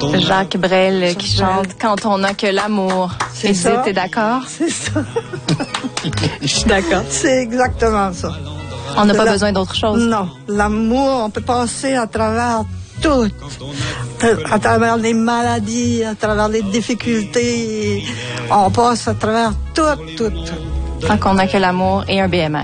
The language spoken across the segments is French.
Jacques Brel qui chante « Quand on n'a que l'amour ». C'est ça. Edith, t'es d'accord? C'est ça. Je suis d'accord. C'est exactement ça. On n'a pas besoin d'autre chose. Non. L'amour, on peut passer à travers tout. À travers les maladies, à travers les difficultés. On passe à travers tout. Tant qu'on n'a que l'amour et un BMR.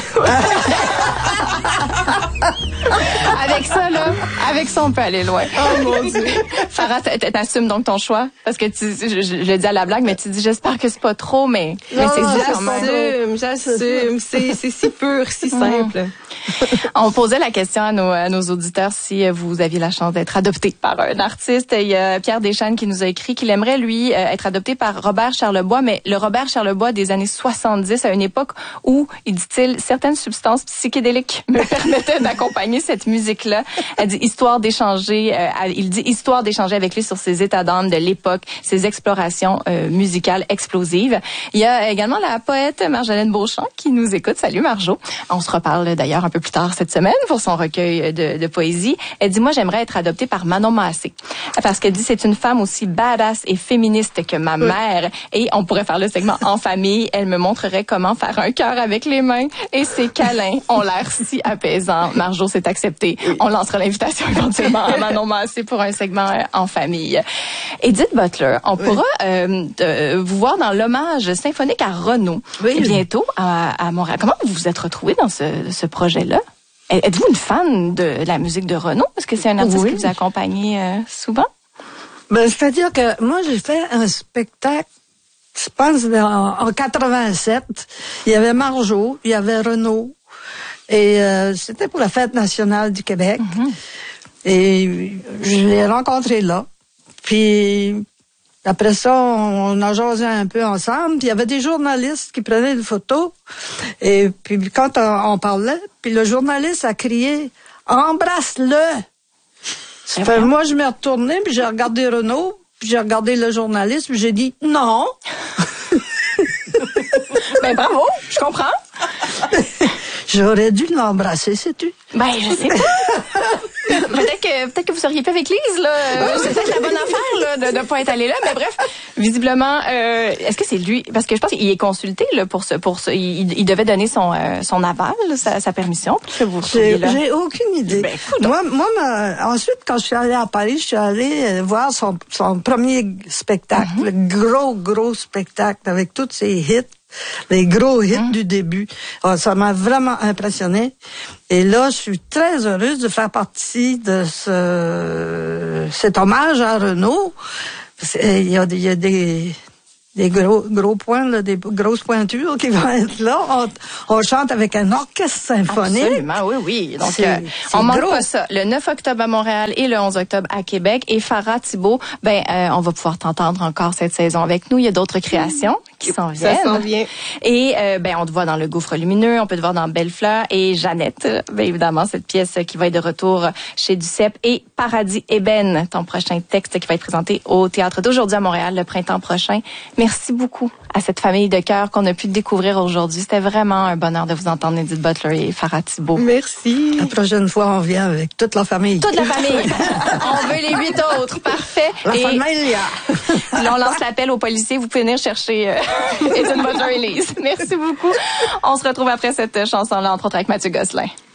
Avec ça, on peut aller loin. Oh mon Dieu. Farah, t'assumes donc ton choix? Parce que je le dis à la blague, mais tu dis, j'espère que c'est pas trop, mais c'est ça quand même. J'assume. C'est si pur, si simple. On posait la question à nos auditeurs si vous aviez la chance d'être adopté par un artiste. Il y a Pierre Deschênes qui nous a écrit qu'il aimerait, lui, être adopté par Robert Charlebois, mais le Robert Charlebois des années 70, à une époque où, il dit-il, certaines substances psychédéliques me permettaient d'accompagner cette musique-là. Il dit histoire d'échanger avec lui sur ses états d'âme de l'époque, ses explorations musicales explosives. Il y a également la poète Marjolaine Beauchamp qui nous écoute. Salut Marjo. On se reparle d'ailleurs un peu plus tard cette semaine pour son recueil de poésie. Elle dit, moi, j'aimerais être adoptée par Manon Massé. Parce qu'elle dit, c'est une femme aussi badass et féministe que ma mère. Et on pourrait faire le segment en famille. Elle me montrerait comment faire un cœur avec les mains. Et ses câlins ont l'air si apaisants. Marjo, c'est accepté. On lancera l'invitation éventuellement à Manon Massé pour un segment en famille. Edith Butler, on pourra vous voir dans l'hommage symphonique à Renaud bientôt à Montréal. Comment vous vous êtes retrouvée dans ce projet-là? Êtes-vous une fan de la musique de Renaud? Est-ce que c'est un artiste qui vous a accompagné souvent? Ben, c'est-à-dire que moi, j'ai fait un spectacle, je pense, en 87. Il y avait Marjo, il y avait Renaud. Et c'était pour la Fête nationale du Québec. Mm-hmm. Et je l'ai rencontré là. Puis après ça, on a jasé un peu ensemble. Puis il y avait des journalistes qui prenaient des photos. Et puis quand on parlait, puis le journaliste a crié « Embrasse-le ». Moi, je m'ai retournée, puis j'ai regardé Renaud, puis j'ai regardé le journaliste, puis j'ai dit « Non ». Ben bravo, je comprends. J'aurais dû l'embrasser, sais-tu? Ben, je sais pas. peut-être que vous seriez plus avec Lise, là. C'est peut-être la bonne affaire, là, de ne pas être allé là. Mais bref, visiblement, est-ce que c'est lui? Parce que je pense qu'il est consulté, là, pour ce, il devait donner son aval, sa permission pour que vous soyez là. J'ai aucune idée. Ben, moi, ensuite, quand je suis allée à Paris, je suis allée voir son premier spectacle. Mm-hmm. Le gros spectacle avec tous ses hits. Les gros hits du début. Alors, ça m'a vraiment impressionné. Et là, je suis très heureuse de faire partie de cet hommage à Renaud. Il y a des gros points, là, des grosses pointures qui vont être là. On chante avec un orchestre symphonique. Absolument, oui. Donc, on manque pas ça. Le 9 octobre à Montréal et le 11 octobre à Québec. Et Farah Thibault, on va pouvoir t'entendre encore cette saison avec nous. Il y a d'autres créations qui s'en viennent. Ça s'en vient. Et on te voit dans Le Gouffre lumineux, on peut te voir dans Belle Fleur et Jeannette, bien évidemment, cette pièce qui va être de retour chez Duceppe, et Paradis ébène, ton prochain texte qui va être présenté au Théâtre d'Aujourd'hui à Montréal le printemps prochain. Merci beaucoup à cette famille de cœur qu'on a pu découvrir aujourd'hui. C'était vraiment un bonheur de vous entendre, Edith Butler et Farah Thibault. Merci. La prochaine fois, on vient avec toute la famille. Toute la famille. On veut les 8 autres. Parfait. La famille. Là, on lance l'appel aux policiers. Vous pouvez venir chercher Edith Butler et Lise. Merci beaucoup. On se retrouve après cette chanson-là, entre autres avec Mathieu Gosselin.